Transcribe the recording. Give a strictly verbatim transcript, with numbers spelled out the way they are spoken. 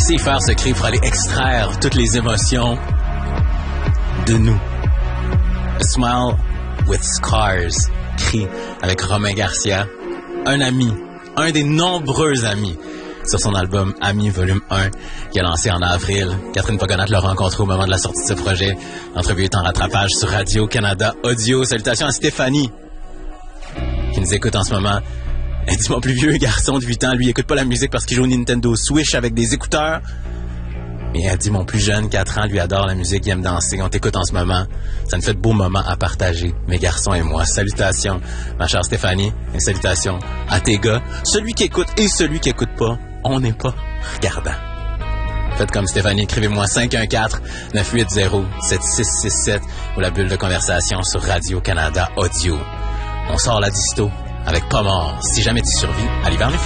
sait faire ce cri pour aller extraire toutes les émotions de nous. A Smile with Scars, cri avec Romain Garcia, un ami, un des nombreux amis sur son album Amis Volume un qui a lancé en avril. Catherine Pogonat l'a rencontré au moment de la sortie de ce projet. L'entrevue est en rattrapage sur Radio-Canada Audio. Salutations à Stéphanie qui nous écoute en ce moment. Elle dit mon plus vieux garçon de huit ans, lui, il écoute pas la musique parce qu'il joue au Nintendo Switch avec des écouteurs. Mais elle dit mon plus jeune, quatre ans, lui adore la musique, il aime danser. On t'écoute en ce moment. Ça nous fait de beaux moments à partager, mes garçons et moi. Salutations, ma chère Stéphanie, et salutations à tes gars. Celui qui écoute et celui qui écoute pas, on n'est pas regardant. Faites comme Stéphanie, écrivez-moi cinq un quatre neuf huit zéro sept six six sept ou la bulle de conversation sur Radio-Canada Audio. On sort la disto avec Pas mort. Si jamais tu survis à l'hiver, les